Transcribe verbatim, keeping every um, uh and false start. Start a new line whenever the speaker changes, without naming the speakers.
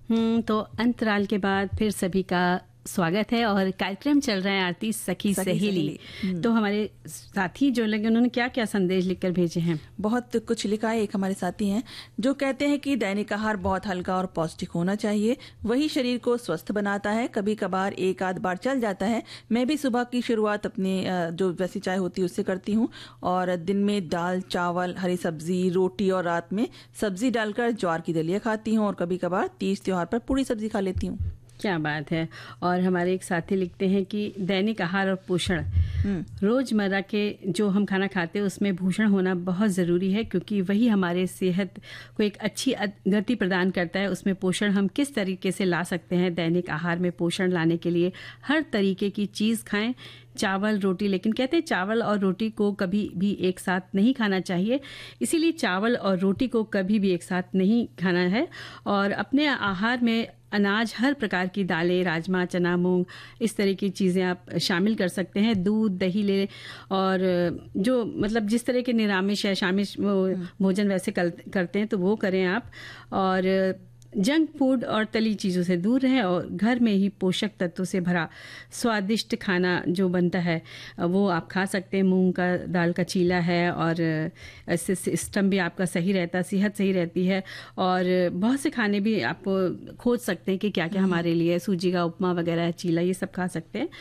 हम्म तो अंतराल के बाद फिर सभी का स्वागत है और कार्यक्रम चल रहा है आरती सखी, सखी सहेली, सहेली। तो हमारे साथी जो लगे उन्होंने क्या क्या संदेश लिखकर भेजे हैं?
बहुत कुछ लिखा है। एक हमारे साथी हैं जो कहते हैं कि दैनिक आहार बहुत हल्का और पौष्टिक होना चाहिए, वही शरीर को स्वस्थ बनाता है। कभी कभार एक आध बार चल जाता है। मैं भी सुबह की शुरुआत अपनी जो वैसी चाय होती है उससे करती हूँ और दिन में दाल, चावल, हरी सब्जी, रोटी और रात में सब्जी डालकर ज्वार की दलिया खाती हूँ और कभी कभार तीज त्योहार पर पूरी सब्जी खा लेती हूँ।
क्या बात है। और हमारे एक साथी लिखते हैं कि दैनिक आहार और पोषण, रोजमर्रा के जो हम खाना खाते हैं उसमें पोषण होना बहुत ज़रूरी है, क्योंकि वही हमारे सेहत को एक अच्छी गति प्रदान करता है। उसमें पोषण हम किस तरीके से ला सकते हैं? दैनिक आहार में पोषण लाने के लिए हर तरीके की चीज़ खाएं, चावल, रोटी, लेकिन कहते हैं चावल और रोटी को कभी भी एक साथ नहीं खाना चाहिए, इसीलिए चावल और रोटी को कभी भी एक साथ नहीं खाना है। और अपने आहार में अनाज, हर प्रकार की दालें, राजमा, चना, मूंग, इस तरह की चीज़ें आप शामिल कर सकते हैं। दूध, दही ले और जो मतलब जिस तरह के निरामिष है, शामिल भोजन वैसे करते हैं तो वो करें आप। और जंक फूड और तली चीज़ों से दूर रहें और घर में ही पोषक तत्वों से भरा स्वादिष्ट खाना जो बनता है वो आप खा सकते हैं। मूंग का दाल का चीला है और इससे सिस्टम भी आपका सही रहता है, सेहत सही रहती है। और बहुत से खाने भी आप खोज सकते हैं कि क्या क्या हमारे लिए, सूजी का उपमा वगैरह, चीला, ये सब खा सकते हैं।